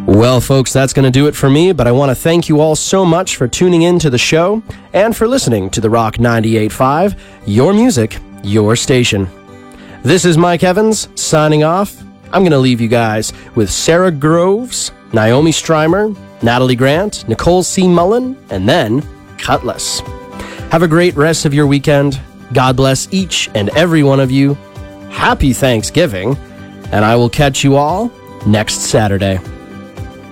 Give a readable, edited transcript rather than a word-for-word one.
Well, folks, that's going to do it for me, but I want to thank you all so much for tuning in to the show and for listening to the Rock 98.5, your music, your station. This is Mike Evans, signing off. I'm going to leave you guys with Sarah Groves, Naomi Streimer, Natalie Grant, Nicole C. Mullen, and then Cutlass. Have a great rest of your weekend. God bless each and every one of you. Happy Thanksgiving, and I will catch you all next Saturday.